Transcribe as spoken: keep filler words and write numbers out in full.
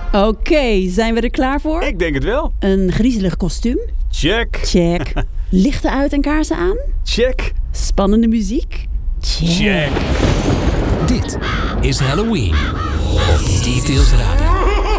Oké, okay, zijn we er klaar voor? Ik denk het wel. Een griezelig kostuum? Check. Check. Lichten uit en kaarsen aan? Check. Spannende muziek? Check. Check. Dit is Halloween op Details Radio.